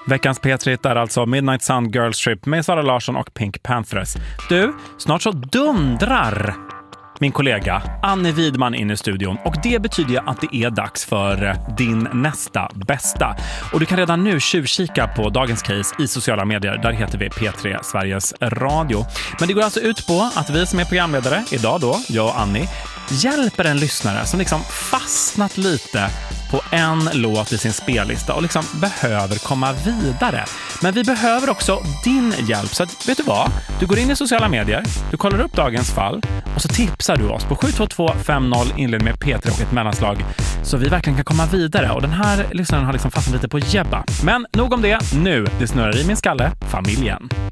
Veckans P3 är alltså Midnight Sun Girls Trip med Sara Larsson och Pink Panthers. Du, snart så dundrar min kollega Annie Widman in i studion och det betyder ju att det är dags för din nästa bästa. Och du kan redan nu tjuvkika på dagens case i sociala medier. Där heter vi P3 Sveriges Radio. Men det går alltså ut på att vi som är programledare idag då, jag och Annie, hjälper en lyssnare som liksom fastnat lite på en låt i sin spellista och liksom behöver komma vidare. Men vi behöver också din hjälp. Så att, vet du vad? Du går in i sociala medier, du kollar upp dagens fall och så tipsar du oss på 72250 inled med P3 och ett mellanslag så vi verkligen kan komma vidare. Och den här lyssnaren har liksom fastnat lite på Jebba. Men nog om det, nu det snurrar i min skalle, familjen.